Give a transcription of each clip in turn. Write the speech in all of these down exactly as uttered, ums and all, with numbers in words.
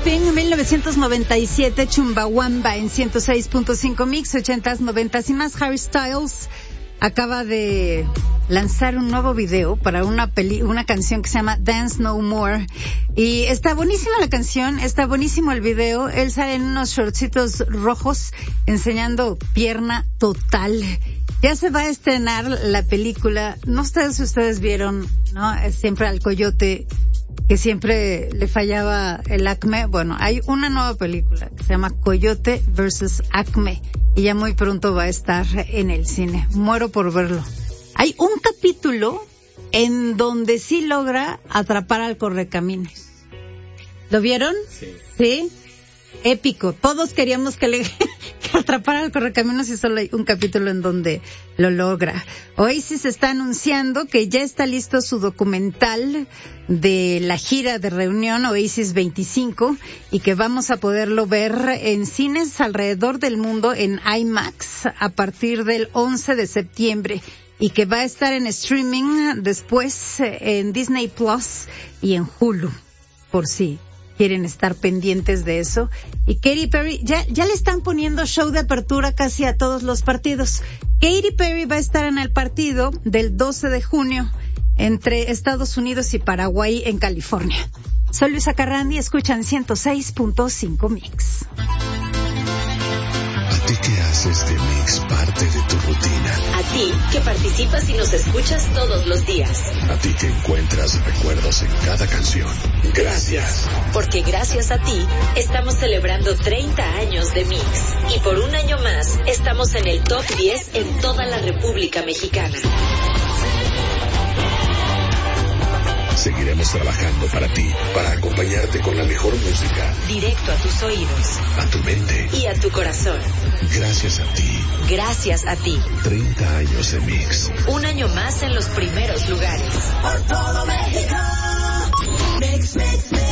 Sleeping, mil novecientos noventa y siete, Chumbawamba en ciento seis punto cinco Mix, ochentas, noventas y más. Harry Styles acaba de lanzar un nuevo video para una peli, una canción que se llama Dance No More. Y está buenísima la canción, está buenísimo el video. Él sale en unos shortcitos rojos enseñando pierna total. Ya se va a estrenar la película. No sé si ustedes vieron, ¿no? Siempre al coyote, que siempre le fallaba el Acme. Bueno, hay una nueva película que se llama Coyote versus Acme y ya muy pronto va a estar en el cine. Muero por verlo. Hay un capítulo en donde sí logra atrapar al correcaminos. ¿Lo vieron? Sí. ¿Sí? Épico. Todos queríamos que le que atrapara al correcaminos y solo hay un capítulo en donde lo logra. Oasis está anunciando que ya está listo su documental de la gira de reunión Oasis veinticinco y que vamos a poderlo ver en cines alrededor del mundo en IMAX a partir del once de septiembre y que va a estar en streaming después en Disney Plus y en Hulu, por si quieren estar pendientes de eso. Y Katy Perry, ya, ya le están poniendo show de apertura casi a todos los partidos. Katy Perry va a estar en el partido del doce de junio entre Estados Unidos y Paraguay en California. Soy Luisa Carrandi, escuchan ciento seis punto cinco Mix. ¿A ti qué haces de Mix parte de tu rutina? A ti que participas y nos escuchas todos los días. A ti que encuentras recuerdos en cada canción. Gracias. Porque gracias a ti estamos celebrando treinta años de Mix. Y por un año más estamos en el top diez en toda la República Mexicana. Seguiremos trabajando para ti, para acompañarte con la mejor música. Directo a tus oídos. A tu mente. Y a tu corazón. Gracias a ti. Gracias a ti. treinta años de Mix. Un año más en los primeros lugares. Por todo México. Mix, mix, mix.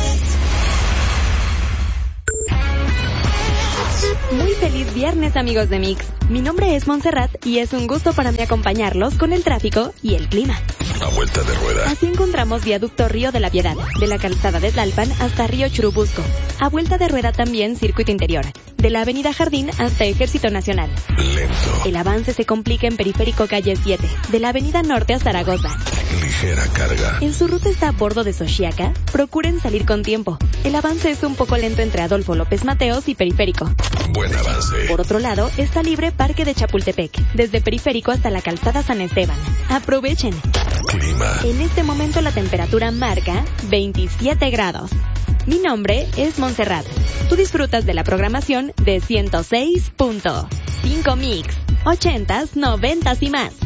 Muy feliz viernes, amigos de Mix. Mi nombre es Montserrat y es un gusto para mí acompañarlos con el tráfico y el clima. A vuelta de rueda. Así encontramos viaducto Río de la Piedad, de la calzada de Tlalpan hasta Río Churubusco. A vuelta de rueda también circuito interior, de la avenida Jardín hasta Ejército Nacional. Lento. El avance se complica en Periférico Calle siete, de la avenida Norte a Zaragoza. Ligera carga. En su ruta está a bordo de Xochiaca, procuren salir con tiempo. El avance es un poco lento entre Adolfo López Mateos y Periférico. Buen avance. Por otro lado, está libre Parque de Chapultepec, desde Periférico hasta la calzada San Esteban. Aprovechen. Clima. En este momento la temperatura marca veintisiete grados. Mi nombre es Montserrat. Tú disfrutas de la programación de ciento seis punto cinco Mix, ochentas, noventas y más.